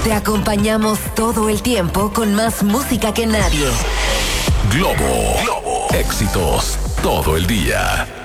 Te acompañamos todo el tiempo con más música que nadie. Globo. Éxitos todo el día.